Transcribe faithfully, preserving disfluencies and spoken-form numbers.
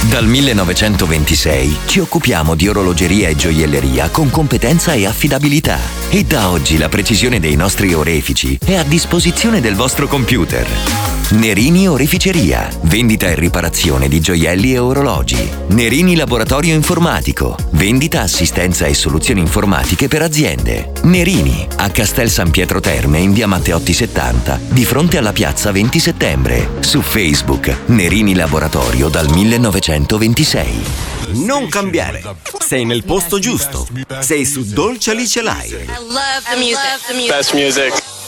Dal millenovecentoventisei ci occupiamo di orologeria e gioielleria con competenza e affidabilità. E da oggi la precisione dei nostri orefici è a disposizione del vostro computer. Nerini Oreficeria, vendita e riparazione di gioielli e orologi. Nerini Laboratorio Informatico, vendita, assistenza e soluzioni informatiche per aziende. Nerini, a Castel San Pietro Terme in via Matteotti settanta, di fronte alla piazza venti settembre. Su Facebook, Nerini Laboratorio dal millenovecentoventisei. Non cambiare, sei nel posto giusto. Sei su Dolce Alice Live. I love the music. Best music.